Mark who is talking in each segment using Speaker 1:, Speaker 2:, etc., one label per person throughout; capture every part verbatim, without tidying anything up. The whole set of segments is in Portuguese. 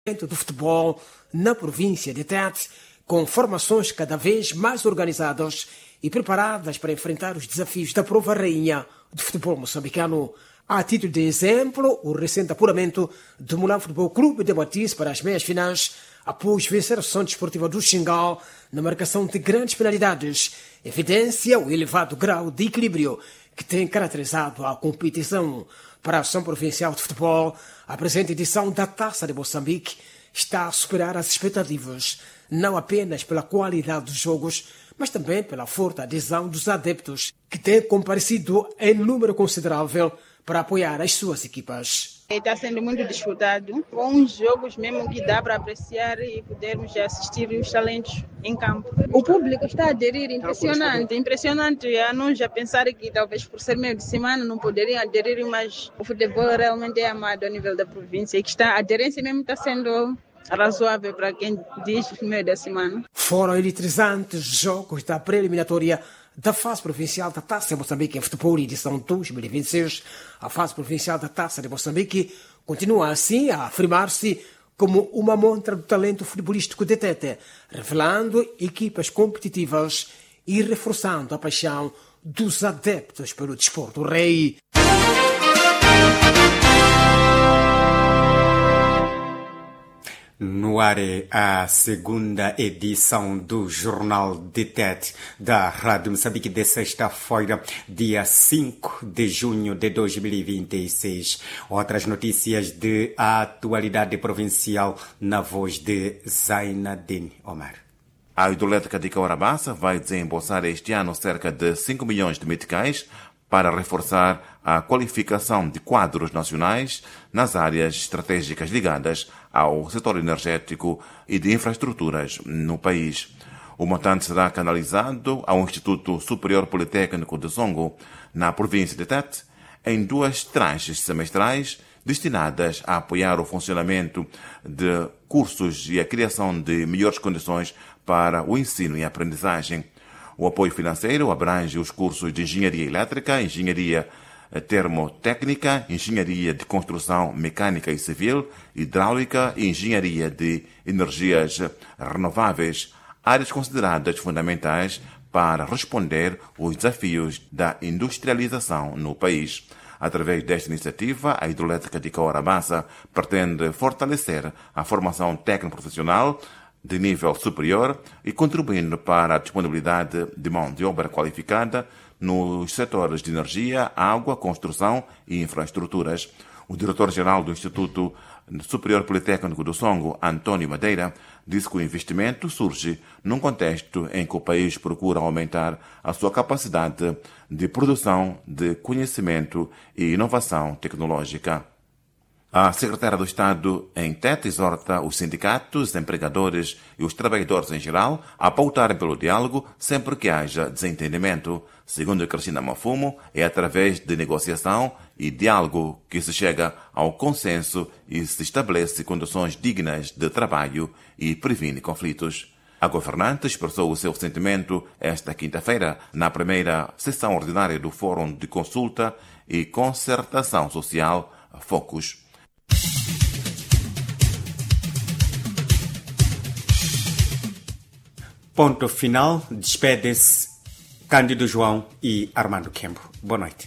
Speaker 1: do futebol na província de Tete, com formações cada vez mais organizadas e preparadas para enfrentar os desafios da prova rainha do futebol moçambicano. A título de exemplo, o recente apuramento do Mulam Futebol Clube de Moatize para as meias finais, após vencer a Associação Desportiva do Xingal na marcação de grandes penalidades, evidencia o elevado grau de equilíbrio que tem caracterizado a competição. Para a Associação Provincial de Futebol, a presente edição da Taça de Moçambique está a superar as expectativas, não apenas pela qualidade dos jogos, mas também pela forte adesão dos adeptos, que têm comparecido em número considerável para apoiar as suas equipas.
Speaker 2: Está sendo muito disputado, com uns jogos mesmo que dá para apreciar e podermos assistir os talentos em campo. O público está a aderir, impressionante, impressionante. A nós já pensar que talvez por ser meio de semana não poderiam aderir, mas o futebol realmente é amado a nível da província e que está, a aderência mesmo está sendo razoável para quem diz no meio da semana.
Speaker 1: Foram eletrizantes jogos da preliminatória da fase provincial da Taça de Moçambique em futebol, edição dois mil e vinte e seis. A fase provincial da Taça de Moçambique continua assim a afirmar-se como uma montra do talento futebolístico de Tete, revelando equipas competitivas e reforçando a paixão dos adeptos pelo desporto rei.
Speaker 3: No ar é a segunda edição do Jornal de Tete da Rádio Moçambique de sexta-feira, dia cinco de junho de dois mil e vinte e seis. Outras notícias de atualidade provincial na voz de Zainadine Omar.
Speaker 4: A hidroelétrica de Caurabassa vai desembolsar este ano cerca de cinco milhões de meticais para reforçar a qualificação de quadros nacionais nas áreas estratégicas ligadas ao setor energético e de infraestruturas no país. O montante será canalizado ao Instituto Superior Politécnico de Songo, na província de Tete, em duas tranches semestrais destinadas a apoiar o funcionamento de cursos e a criação de melhores condições para o ensino e a aprendizagem. O apoio financeiro abrange os cursos de Engenharia Elétrica, Engenharia Termotécnica, Engenharia de Construção Mecânica e Civil, Hidráulica e Engenharia de Energias Renováveis, áreas consideradas fundamentais para responder aos desafios da industrialização no país. Através desta iniciativa, a hidroelétrica de Caurabassa pretende fortalecer a formação técnico-profissional de nível superior e contribuindo para a disponibilidade de mão de obra qualificada nos setores de energia, água, construção e infraestruturas. O diretor-geral do Instituto Superior Politécnico do Songo, Antônio Madeira, disse que o investimento surge num contexto em que o país procura aumentar a sua capacidade de produção de conhecimento e inovação tecnológica. A secretária do Estado em Tete exorta os sindicatos, empregadores e os trabalhadores em geral a pautarem pelo diálogo sempre que haja desentendimento. Segundo Cristina Mafumo, é através de negociação e diálogo que se chega ao consenso e se estabelece condições dignas de trabalho e previne conflitos. A governante expressou o seu sentimento esta quinta-feira na primeira sessão ordinária do Fórum de Consulta e Concertação Social Focus.
Speaker 3: Ponto final, despedem-se Cândido João e Armando Kembo. Boa noite.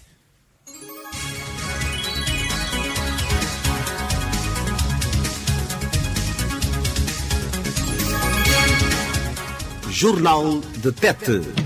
Speaker 5: Jornal de Tete.